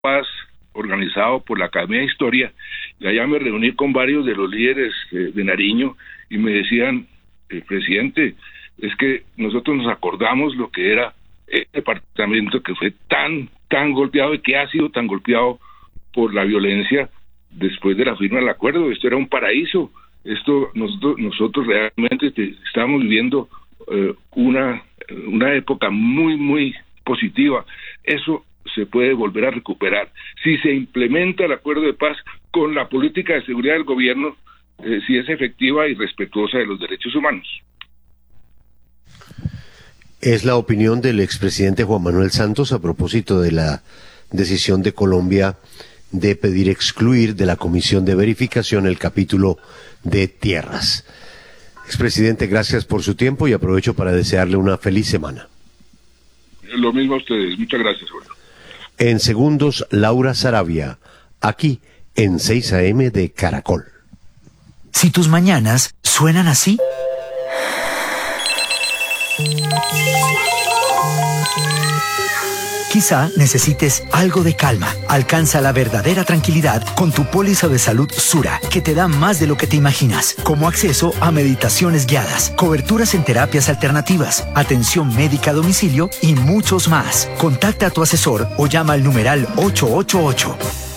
Paz organizado por la Academia de Historia, y allá me reuní con varios de los líderes de Nariño y me decían, presidente, es que nosotros nos acordamos lo que era el departamento que fue tan golpeado y que ha sido tan golpeado por la violencia después de la firma del acuerdo. Esto era un paraíso. Nosotros realmente estamos viviendo una época muy positiva. Eso se puede volver a recuperar si se implementa el acuerdo de paz con la política de seguridad del gobierno, si es efectiva y respetuosa de los derechos humanos. Es la opinión del expresidente Juan Manuel Santos a propósito de la decisión de Colombia de pedir excluir de la Comisión de Verificación el capítulo de tierras. Expresidente, gracias por su tiempo y aprovecho para desearle una feliz semana. Lo mismo a ustedes. Muchas gracias, Julio. En segundos, Laura Saravia, aquí en 6 AM de Caracol. Si tus mañanas suenan así, quizá necesites algo de calma. Alcanza la verdadera tranquilidad con tu póliza de salud Sura, que te da más de lo que te imaginas, como acceso a meditaciones guiadas, coberturas en terapias alternativas, atención médica a domicilio y muchos más. Contacta a tu asesor o llama al numeral 888.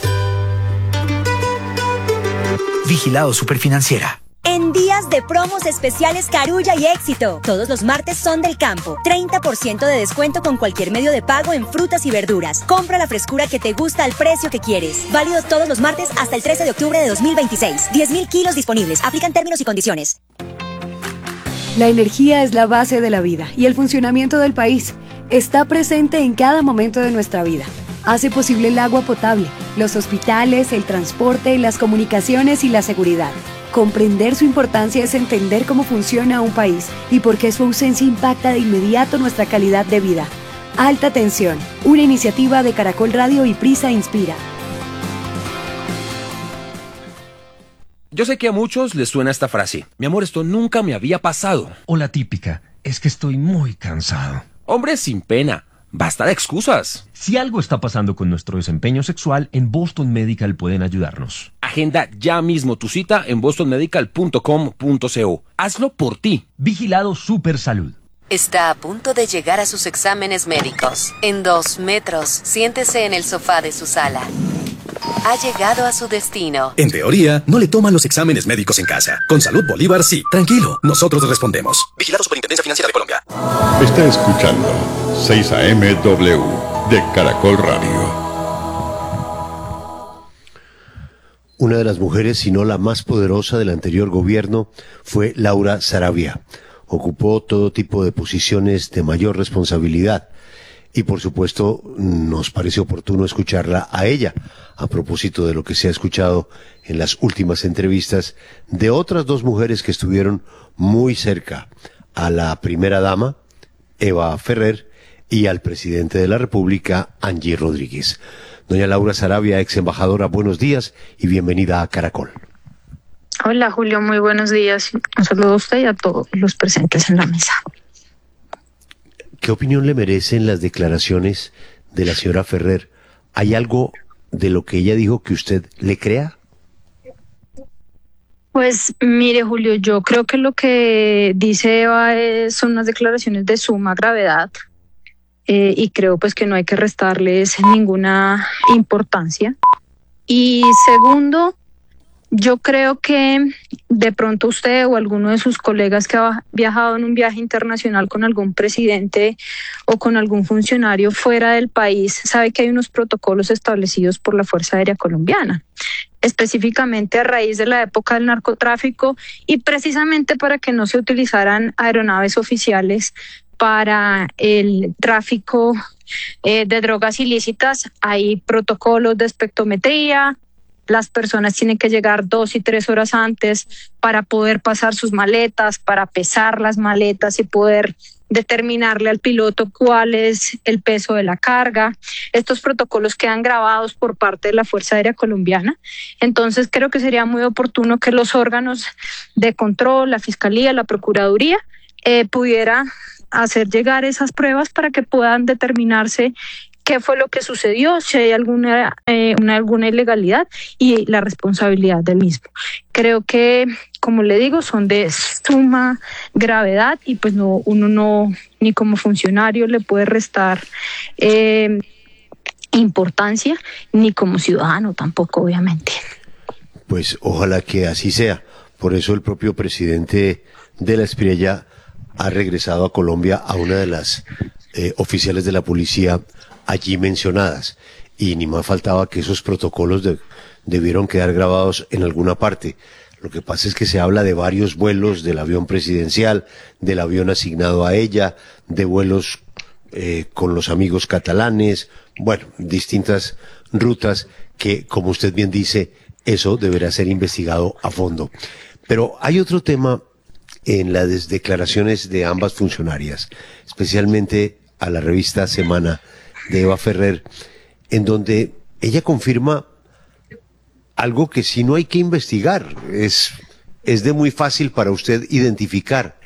Vigilado Superfinanciera. En días de promos especiales Carulla y Éxito, todos los martes son del campo. 30% de descuento con cualquier medio de pago en frutas y verduras. Compra la frescura que te gusta al precio que quieres. Válido todos los martes hasta el 13 de octubre de 2026. 10.000 kilos disponibles. Aplican términos y condiciones. La energía es la base de la vida y el funcionamiento del país. Está presente en cada momento de nuestra vida. Hace posible el agua potable, los hospitales, el transporte, las comunicaciones y la seguridad. Comprender su importancia es entender cómo funciona un país y por qué su ausencia impacta de inmediato nuestra calidad de vida. Alta Tensión, una iniciativa de Caracol Radio y Prisa Inspira. Yo sé que a muchos les suena esta frase: mi amor, esto nunca me había pasado. O la típica: es que estoy muy cansado. Hombre, sin pena. Basta de excusas. Si algo está pasando con nuestro desempeño sexual, en Boston Medical pueden ayudarnos. Agenda ya mismo tu cita en bostonmedical.com.co. Hazlo por ti. Vigilado Supersalud. Está a punto de llegar a sus exámenes médicos. En 2 metros, siéntese en el sofá de su sala. Ha llegado a su destino. En teoría, no le toman los exámenes médicos en casa. Con Salud Bolívar, sí. Tranquilo, nosotros respondemos. Vigilado Superintendencia Financiera de Colombia. Está escuchando 6 AMW de Caracol Radio. Una de las mujeres, si no la más poderosa del anterior gobierno, fue Laura Saravia. Ocupó todo tipo de posiciones de mayor responsabilidad. Y por supuesto nos parece oportuno escucharla a ella, a propósito de lo que se ha escuchado en las últimas entrevistas de otras 2 mujeres que estuvieron muy cerca, a la primera dama, Eva Ferrer, y al presidente de la República, Angie Rodríguez. Doña Laura Saravia, ex embajadora, buenos días y bienvenida a Caracol. Hola Julio, muy buenos días. Un saludo a usted y a todos los presentes en la mesa. ¿Qué opinión le merecen las declaraciones de la señora Ferrer? ¿Hay algo de lo que ella dijo que usted le crea? Pues mire Julio, yo creo que lo que dice Eva son unas declaraciones de suma gravedad y creo pues que no hay que restarles ninguna importancia. Y segundo, yo creo que de pronto usted o alguno de sus colegas que ha viajado en un viaje internacional con algún presidente o con algún funcionario fuera del país sabe que hay unos protocolos establecidos por la Fuerza Aérea Colombiana, específicamente a raíz de la época del narcotráfico y precisamente para que no se utilizaran aeronaves oficiales para el tráfico de drogas ilícitas. Hay protocolos de espectrometría. Las personas tienen que llegar 2 y 3 horas antes para poder pasar sus maletas, para pesar las maletas y poder determinarle al piloto cuál es el peso de la carga. Estos protocolos quedan grabados por parte de la Fuerza Aérea Colombiana. Entonces creo que sería muy oportuno que los órganos de control, la Fiscalía, la Procuraduría, pudiera hacer llegar esas pruebas para que puedan determinarse qué fue lo que sucedió, si hay alguna ilegalidad y la responsabilidad del mismo. Creo que, como le digo, son de suma gravedad y pues uno no, ni como funcionario le puede restar importancia, ni como ciudadano tampoco, obviamente. Pues ojalá que así sea. Por eso el propio presidente de la Espriella ha regresado a Colombia a una de las oficiales de la policía allí mencionadas. Y ni más faltaba que esos protocolos debieron quedar grabados en alguna parte. Lo que pasa es que se habla de varios vuelos del avión presidencial, del avión asignado a ella, de vuelos con los amigos catalanes, bueno, distintas rutas que, como usted bien dice, eso deberá ser investigado a fondo. Pero hay otro tema en las declaraciones de ambas funcionarias, especialmente a la revista Semana de Eva Ferrer, en donde ella confirma algo que sí no hay que investigar, es de muy fácil para usted identificar.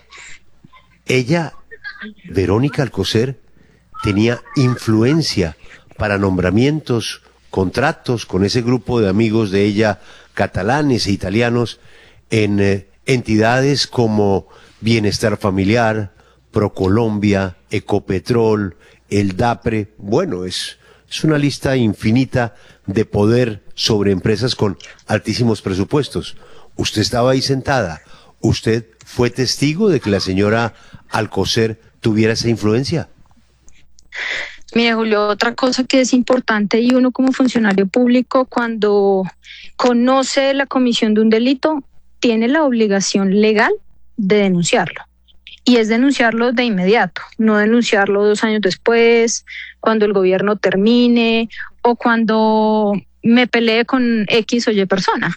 Ella, Verónica Alcocer, tenía influencia para nombramientos, contratos con ese grupo de amigos de ella, catalanes e italianos, en entidades como Bienestar Familiar, Procolombia, Ecopetrol, el DAPRE. Bueno, es una lista infinita de poder sobre empresas con altísimos presupuestos. Usted estaba ahí sentada. ¿Usted fue testigo de que la señora Alcocer tuviera esa influencia? Mire, Julio, otra cosa que es importante, y uno como funcionario público, cuando conoce la comisión de un delito, tiene la obligación legal de denunciarlo. Y es denunciarlo de inmediato, no denunciarlo 2 años después, cuando el gobierno termine o cuando me pelee con X o Y persona.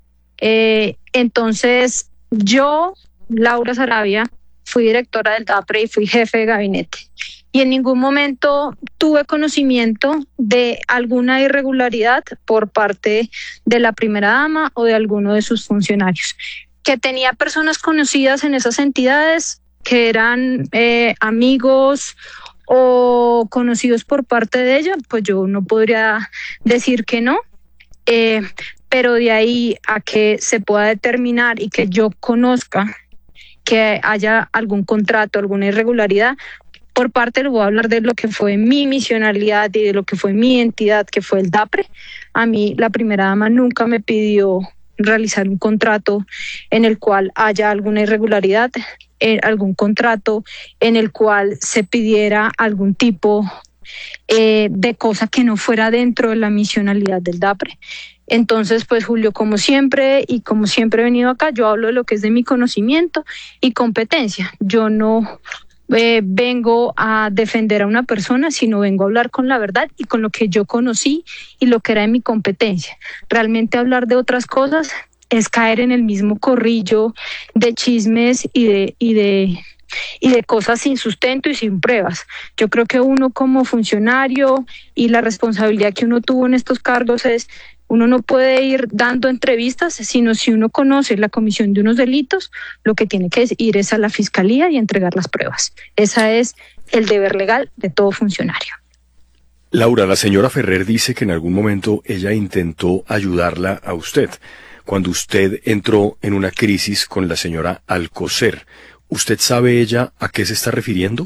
Entonces, yo, Laura Saravia, fui directora del DAPRE y fui jefe de gabinete. Y en ningún momento tuve conocimiento de alguna irregularidad por parte de la primera dama o de alguno de sus funcionarios. Que tenía personas conocidas en esas entidades que eran amigos o conocidos por parte de ella, pues yo no podría decir que no, pero de ahí a que se pueda determinar y que yo conozca que haya algún contrato, alguna irregularidad, por parte, le voy a hablar de lo que fue mi misionalidad y de lo que fue mi entidad, que fue el DAPRE. A mí la primera dama nunca me pidió realizar un contrato en el cual haya alguna irregularidad, algún contrato en el cual se pidiera algún tipo de cosa que no fuera dentro de la misionalidad del DAPRE. Entonces, pues Julio, como siempre y como siempre he venido acá, yo hablo de lo que es de mi conocimiento y competencia. Yo no vengo a defender a una persona, sino vengo a hablar con la verdad y con lo que yo conocí y lo que era de mi competencia. Realmente hablar de otras cosas es caer en el mismo corrillo de chismes y de cosas sin sustento y sin pruebas. Yo creo que uno como funcionario y la responsabilidad que uno tuvo en estos cargos es, uno no puede ir dando entrevistas, sino si uno conoce la comisión de unos delitos, lo que tiene que ir es a la fiscalía y entregar las pruebas. Ese es el deber legal de todo funcionario. Laura, la señora Ferrer dice que en algún momento ella intentó ayudarla a usted, cuando usted entró en una crisis con la señora Alcocer. ¿Usted sabe ella a qué se está refiriendo?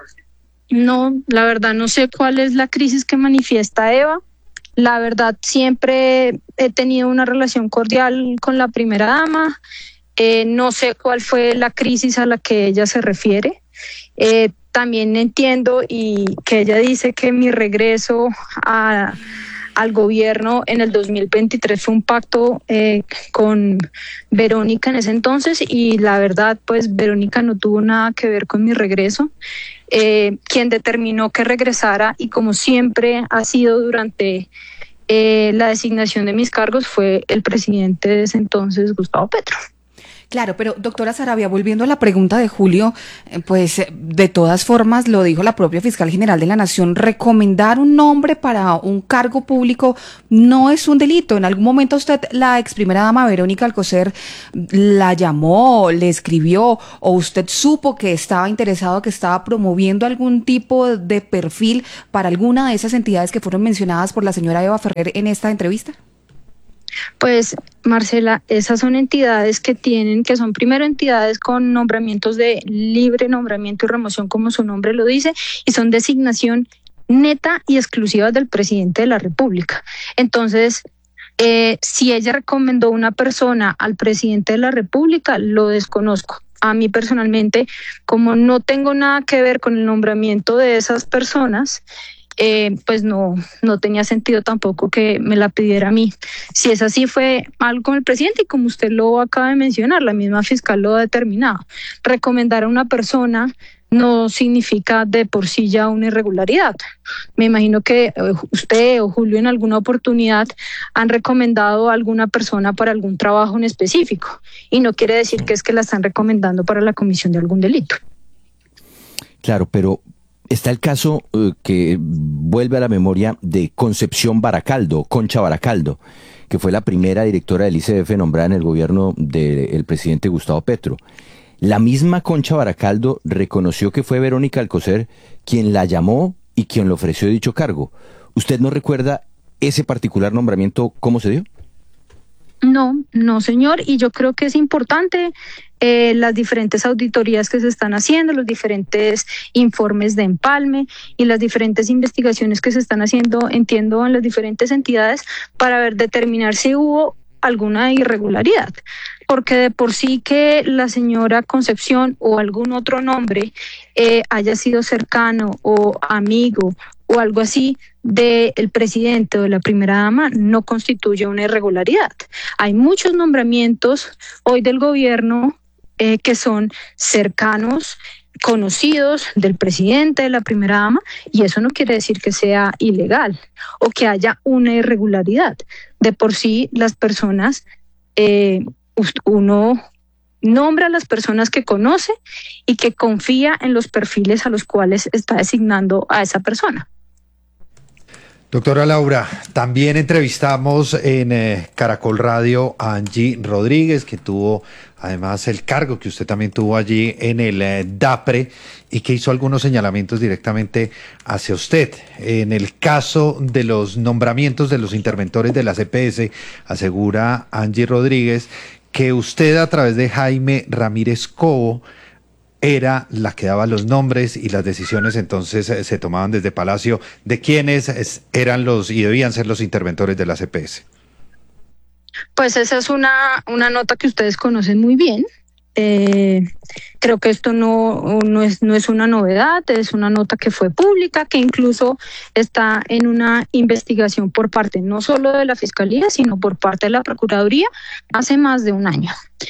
No, la verdad no sé cuál es la crisis que manifiesta Eva. La verdad, siempre he tenido una relación cordial con la primera dama. No sé cuál fue la crisis a la que ella se refiere. También entiendo y que ella dice que mi regreso al gobierno en el 2023 fue un pacto con Verónica en ese entonces, y la verdad, pues Verónica no tuvo nada que ver con mi regreso. Quien determinó que regresara, y como siempre ha sido durante la designación de mis cargos, fue el presidente de ese entonces, Gustavo Petro. Claro, pero doctora Saravia, volviendo a la pregunta de Julio, pues de todas formas lo dijo la propia fiscal general de la Nación, recomendar un nombre para un cargo público no es un delito. En algún momento usted, la ex primera dama Verónica Alcocer, la llamó, le escribió, o usted supo que estaba interesado, que estaba promoviendo algún tipo de perfil para alguna de esas entidades que fueron mencionadas por la señora Eva Ferrer en esta entrevista. Pues, Marcela, esas son entidades que son primero entidades con nombramientos de libre nombramiento y remoción, como su nombre lo dice, y son designación neta y exclusiva del presidente de la República. Entonces, si ella recomendó una persona al presidente de la República, lo desconozco. A mí personalmente, como no tengo nada que ver con el nombramiento de esas personas, pues no tenía sentido tampoco que me la pidiera a mí. Si es así, fue algo con el presidente, y como usted lo acaba de mencionar, la misma fiscal lo ha determinado. Recomendar a una persona no significa de por sí ya una irregularidad. Me imagino que usted o Julio en alguna oportunidad han recomendado a alguna persona para algún trabajo en específico, y no quiere decir que es que la están recomendando para la comisión de algún delito. Claro, pero está el caso que vuelve a la memoria de Concepción Baracaldo, Concha Baracaldo, que fue la primera directora del ICBF nombrada en el gobierno del presidente Gustavo Petro. La misma Concha Baracaldo reconoció que fue Verónica Alcocer quien la llamó y quien le ofreció dicho cargo. ¿Usted no recuerda ese particular nombramiento, cómo se dio? No, señor, y yo creo que es importante las diferentes auditorías que se están haciendo, los diferentes informes de empalme y las diferentes investigaciones que se están haciendo, entiendo, en las diferentes entidades, para determinar si hubo alguna irregularidad. Porque de por sí que la señora Concepción o algún otro nombre haya sido cercano o amigo o algo así del presidente o de la primera dama no constituye una irregularidad. Hay muchos nombramientos hoy del gobierno que son cercanos, conocidos del presidente, de la primera dama, y eso no quiere decir que sea ilegal o que haya una irregularidad. De por sí, las personas, uno nombra a las personas que conoce y que confía en los perfiles a los cuales está designando a esa persona. Doctora Laura, también entrevistamos en Caracol Radio a Angie Rodríguez, que tuvo además el cargo que usted también tuvo allí en el DAPRE y que hizo algunos señalamientos directamente hacia usted. En el caso de los nombramientos de los interventores de la CPS, asegura Angie Rodríguez que usted, a través de Jaime Ramírez Cobo, era la que daba los nombres y las decisiones entonces se tomaban desde Palacio de quiénes eran los y debían ser los interventores de la CPS. Pues esa es una nota que ustedes conocen muy bien. Creo que esto no es una novedad, es una nota que fue pública, que incluso está en una investigación por parte no solo de la Fiscalía, sino por parte de la Procuraduría hace más de un año.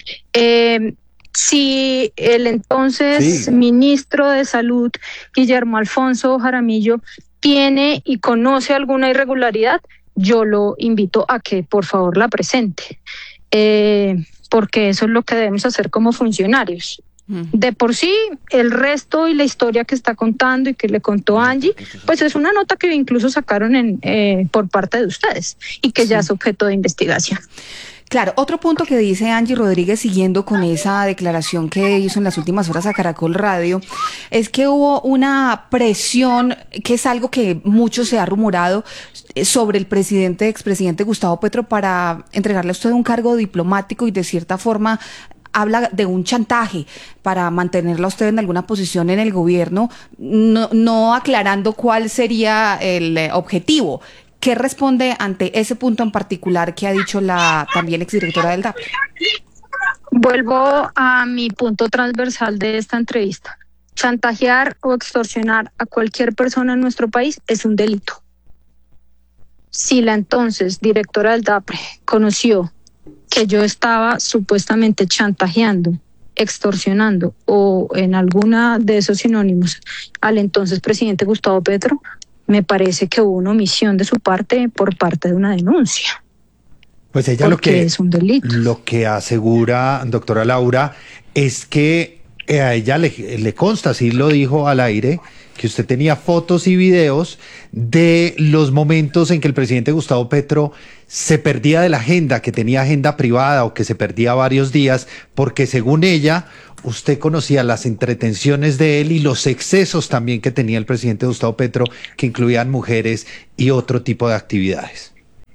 Si el entonces ministro de Salud, Guillermo Alfonso Jaramillo, tiene y conoce alguna irregularidad, yo lo invito a que por favor la presente, porque eso es lo que debemos hacer como funcionarios. De por sí, el resto y la historia que está contando y que le contó Angie, pues es una nota que incluso sacaron por parte de ustedes y que ya es objeto de investigación. Claro, otro punto que dice Angie Rodríguez, siguiendo con esa declaración que hizo en las últimas horas a Caracol Radio, es que hubo una presión, que es algo que mucho se ha rumorado, sobre el expresidente Gustavo Petro para entregarle a usted un cargo diplomático y de cierta forma habla de un chantaje para mantenerla a usted en alguna posición en el gobierno, no aclarando cuál sería el objetivo. ¿Qué responde ante ese punto en particular que ha dicho la también exdirectora del DAPRE? Vuelvo a mi punto transversal de esta entrevista. Chantajear o extorsionar a cualquier persona en nuestro país es un delito. Si la entonces directora del DAPRE conoció que yo estaba supuestamente chantajeando, extorsionando o en alguna de esos sinónimos al entonces presidente Gustavo Petro, me parece que hubo una omisión de su parte por parte de una denuncia. Pues ella es un delito. Lo que asegura, doctora Laura, es que a ella le consta, así lo dijo al aire, que usted tenía fotos y videos de los momentos en que el presidente Gustavo Petro se perdía de la agenda, que tenía agenda privada o que se perdía varios días, porque según ella, usted conocía las entretenciones de él y los excesos también que tenía el presidente Gustavo Petro, que incluían mujeres y otro tipo de actividades.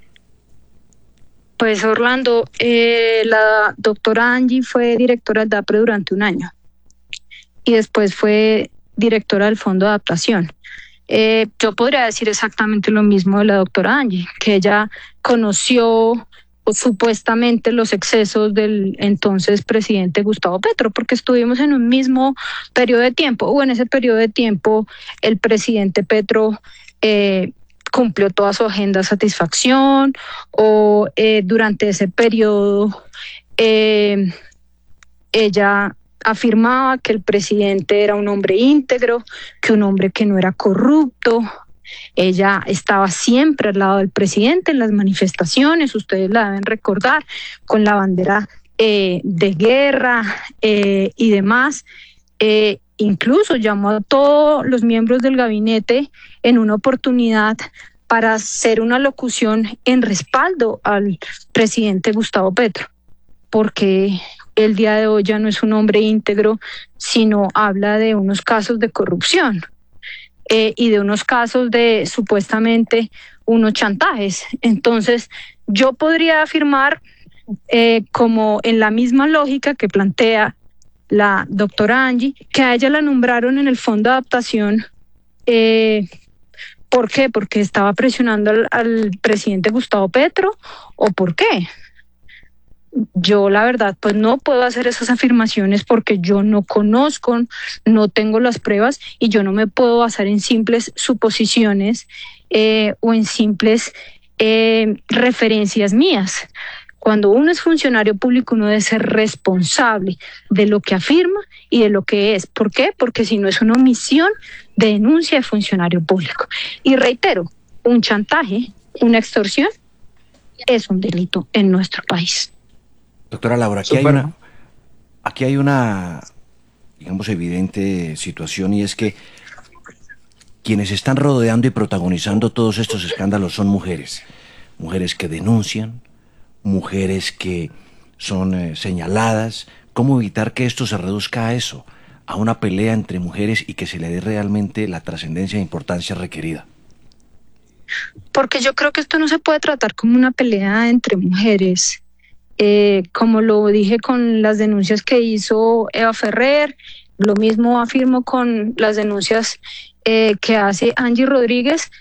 Pues Orlando, la doctora Angie fue directora del DAPRE durante 1 año y después fue directora del Fondo de Adaptación. Yo podría decir exactamente lo mismo de la doctora Angie, que ella conoció supuestamente los excesos del entonces presidente Gustavo Petro, porque estuvimos en un mismo periodo de tiempo, o en ese periodo de tiempo el presidente Petro cumplió toda su agenda a satisfacción, o durante ese periodo ella afirmaba que el presidente era un hombre íntegro, que un hombre que no era corrupto. Ella estaba siempre al lado del presidente en las manifestaciones, ustedes la deben recordar, con la bandera de guerra y demás. Incluso llamó a todos los miembros del gabinete en una oportunidad para hacer una locución en respaldo al presidente Gustavo Petro, porque el día de hoy ya no es un hombre íntegro, sino habla de unos casos de corrupción y de unos casos de supuestamente unos chantajes. Entonces, yo podría afirmar, como en la misma lógica que plantea la doctora Angie, que a ella la nombraron en el Fondo de Adaptación. ¿Por qué? ¿Porque estaba presionando al presidente Gustavo Petro? ¿O por qué? Yo la verdad pues no puedo hacer esas afirmaciones porque yo no conozco, no tengo las pruebas y yo no me puedo basar en simples suposiciones o en simples referencias mías. Cuando uno es funcionario público, uno debe ser responsable de lo que afirma y de lo que es. ¿Por qué? Porque si no es una omisión de denuncia de funcionario público. Y reitero, un chantaje, una extorsión, es un delito en nuestro país. Doctora Laura, aquí hay una, digamos, evidente situación, y es que quienes están rodeando y protagonizando todos estos escándalos son mujeres. Mujeres que denuncian, mujeres que son señaladas. ¿Cómo evitar que esto se reduzca a eso, a una pelea entre mujeres, y que se le dé realmente la trascendencia e importancia requerida? Porque yo creo que esto no se puede tratar como una pelea entre mujeres. Como lo dije con las denuncias que hizo Eva Ferrer, lo mismo afirmo con las denuncias que hace Angie Rodríguez.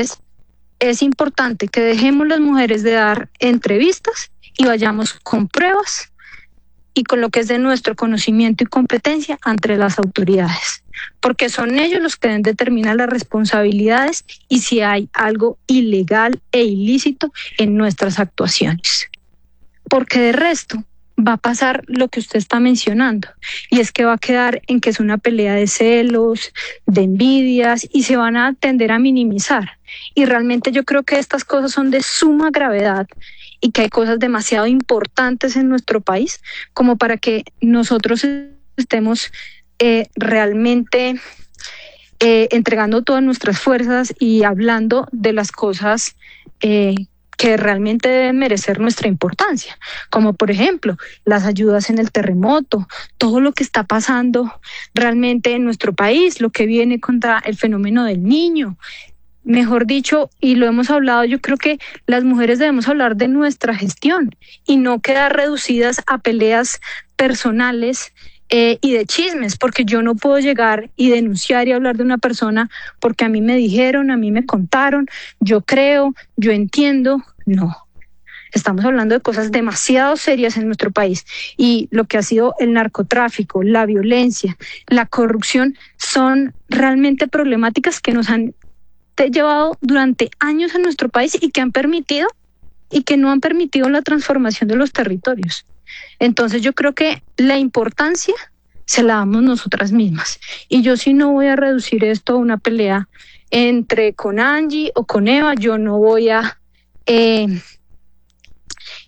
Es importante que dejemos las mujeres de dar entrevistas y vayamos con pruebas y con lo que es de nuestro conocimiento y competencia ante las autoridades, porque son ellos los que deben determinar las responsabilidades y si hay algo ilegal e ilícito en nuestras actuaciones. Porque de resto va a pasar lo que usted está mencionando, y es que va a quedar en que es una pelea de celos, de envidias, y se van a tender a minimizar. Y realmente yo creo que estas cosas son de suma gravedad y que hay cosas demasiado importantes en nuestro país como para que nosotros estemos realmente entregando todas nuestras fuerzas y hablando de las cosas que realmente deben merecer nuestra importancia, como por ejemplo las ayudas en el terremoto, todo lo que está pasando realmente en nuestro país, lo que viene contra el fenómeno del niño. Mejor dicho, y lo hemos hablado, yo creo que las mujeres debemos hablar de nuestra gestión y no quedar reducidas a peleas personales y de chismes, porque yo no puedo llegar y denunciar y hablar de una persona porque a mí me dijeron, a mí me contaron, yo creo, yo entiendo. No, estamos hablando de cosas demasiado serias en nuestro país, y lo que ha sido el narcotráfico, la violencia, la corrupción son realmente problemáticas que nos han llevado durante años en nuestro país y que han permitido y que no han permitido la transformación de los territorios. Entonces yo creo que la importancia se la damos nosotras mismas, y yo sí no voy a reducir esto a una pelea con Angie o con Eva. Yo no voy a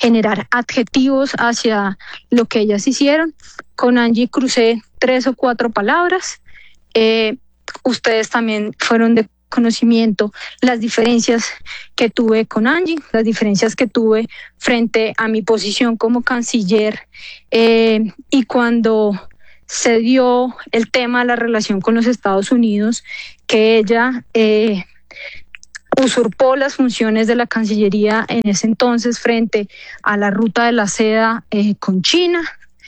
generar adjetivos hacia lo que ellas hicieron. Con Angie crucé 3 o 4 palabras. Ustedes también fueron de conocimiento las diferencias que tuve con Angie, las diferencias que tuve frente a mi posición como canciller, y cuando se dio el tema de la relación con los Estados Unidos, que ella usurpó las funciones de la Cancillería en ese entonces frente a la ruta de la seda con China,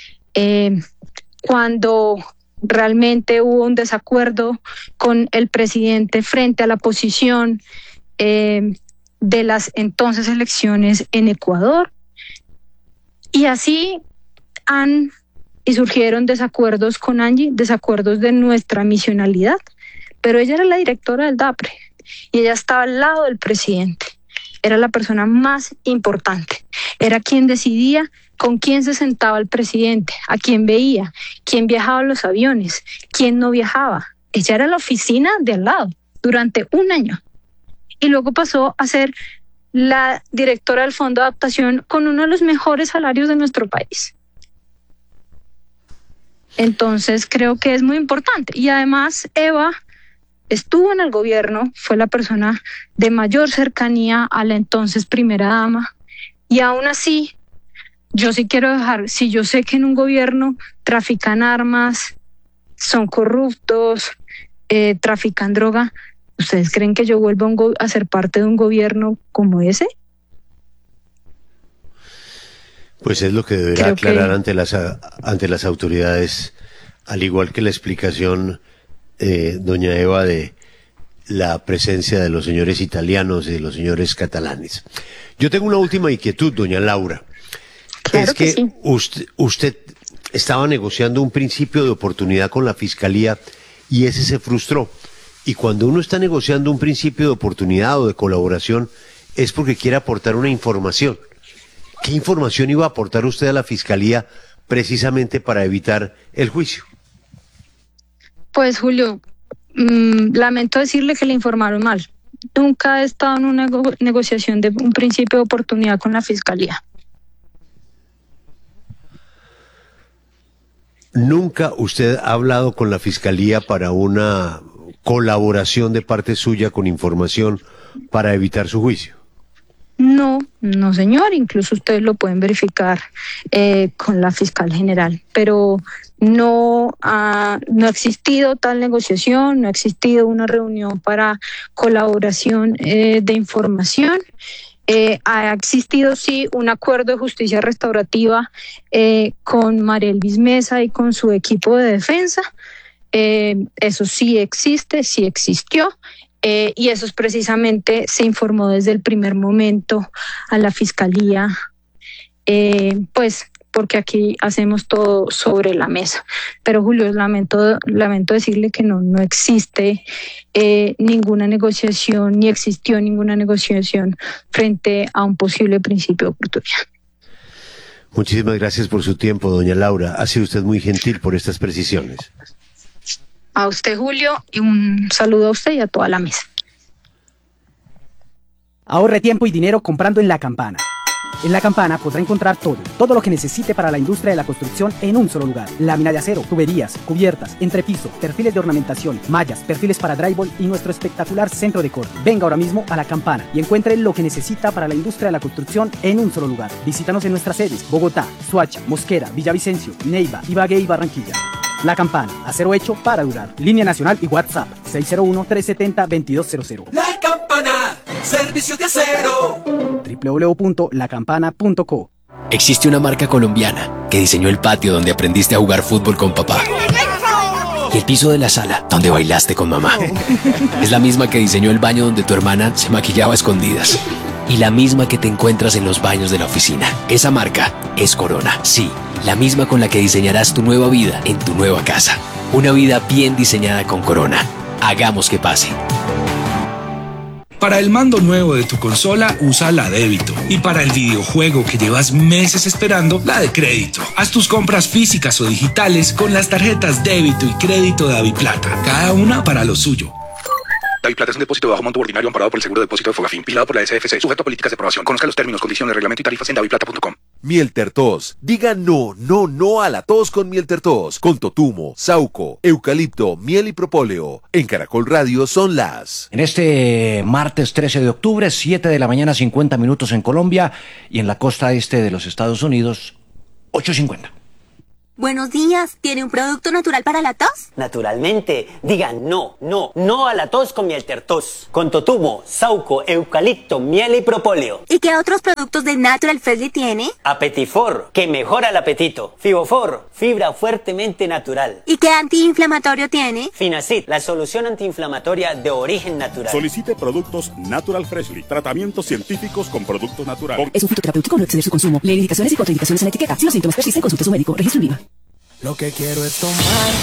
cuando realmente hubo un desacuerdo con el presidente frente a la posición de las entonces elecciones en Ecuador. Y así surgieron desacuerdos con Angie, desacuerdos de nuestra misionalidad, pero ella era la directora del DAPRE y ella estaba al lado del presidente. Era la persona más importante, era quien decidía con quién se sentaba el presidente, a quién veía, quién viajaba en los aviones, quién no viajaba. Ella era la oficina de al lado durante 1 año y luego pasó a ser la directora del Fondo de Adaptación con uno de los mejores salarios de nuestro país. Entonces creo que es muy importante. Y además Eva estuvo en el gobierno, fue la persona de mayor cercanía a la entonces primera dama, y aún así yo sí quiero dejar, si yo sé que en un gobierno trafican armas, son corruptos, trafican droga, ¿ustedes creen que yo vuelva a ser parte de un gobierno como ese? Pues es lo que deberá aclarar ante las autoridades, al igual que la explicación, doña Eva, de la presencia de los señores italianos y de los señores catalanes. Yo tengo una última inquietud, doña Laura. Claro es que sí. usted estaba negociando un principio de oportunidad con la Fiscalía y ese se frustró. Y cuando uno está negociando un principio de oportunidad o de colaboración es porque quiere aportar una información. ¿Qué información iba a aportar usted a la Fiscalía precisamente para evitar el juicio? Pues Julio, lamento decirle que le informaron mal. Nunca he estado en una negociación de un principio de oportunidad con la Fiscalía. ¿Nunca usted ha hablado con la Fiscalía para una colaboración de parte suya con información para evitar su juicio? No señor, incluso ustedes lo pueden verificar con la fiscal general, pero no ha existido tal negociación, no ha existido una reunión para colaboración de información. Ha existido sí un acuerdo de justicia restaurativa con María Elvis Mesa y con su equipo de defensa. Eso sí existe, sí existió. Y eso es precisamente, se informó desde el primer momento a la Fiscalía, pues porque aquí hacemos todo sobre la mesa. Pero Julio, lamento decirle que no existe ninguna negociación, ni existió ninguna negociación frente a un posible principio de oportunidad. Muchísimas gracias por su tiempo, doña Laura. Ha sido usted muy gentil por estas precisiones. A usted, Julio, y un saludo a usted y a toda la mesa. Ahorre tiempo y dinero comprando en La Campana. En La Campana podrá encontrar todo lo que necesite para la industria de la construcción en un solo lugar. Lámina de acero, tuberías, cubiertas, entrepiso, perfiles de ornamentación, mallas, perfiles para drywall y nuestro espectacular centro de corte. Venga ahora mismo a La Campana y encuentre lo que necesita para la industria de la construcción en un solo lugar. Visítanos en nuestras sedes: Bogotá, Soacha, Mosquera, Villavicencio, Neiva, Ibagué y Barranquilla. La Campana, acero hecho para durar. Línea nacional y WhatsApp 601-370-2200. La Campana, servicios de acero. www.lacampana.co. Existe una marca colombiana que diseñó el patio donde aprendiste a jugar fútbol con papá y el piso de la sala donde bailaste con mamá. Es la misma que diseñó el baño donde tu hermana se maquillaba a escondidas y la misma que te encuentras en los baños de la oficina. Esa marca es Corona, sí, la misma con la que diseñarás tu nueva vida en tu nueva casa. Una vida bien diseñada con Corona. Hagamos que pase. Para el mando nuevo de tu consola, usa la débito. Y para el videojuego que llevas meses esperando, la de crédito. Haz tus compras físicas o digitales con las tarjetas débito y crédito de Daviplata. Cada una para lo suyo. DaviPlata es un depósito de bajo monto ordinario amparado por el Seguro de Depósito de Fogafín, vigilado por la SFC, sujeto a políticas de aprobación. Conozca los términos, condiciones, reglamento y tarifas en daviplata.com. Mieltertos. Diga no a la tos con Mieltertos. Con totumo, sauco, eucalipto, miel y propóleo. En Caracol Radio son las... En este martes 13 de octubre, 7 de la mañana, 50 minutos en Colombia y en la costa este de los Estados Unidos, 8:50. Buenos días, ¿tiene un producto natural para la tos? Naturalmente, digan no a la tos con Mieltertos. Con totumo, sauco, eucalipto, miel y propóleo. ¿Y qué otros productos de Natural Freshly tiene? Apetifor, que mejora el apetito. Fibofor, fibra fuertemente natural. ¿Y qué antiinflamatorio tiene? Finacid, la solución antiinflamatoria de origen natural. Solicite productos Natural Freshly, tratamientos científicos con productos naturales. Es un fitoterapéutico, no exceder su consumo. Lee indicaciones y contraindicaciones en la etiqueta. Si los síntomas persisten, consulte a su médico. Registro INVIMA. Lo que quiero es tomar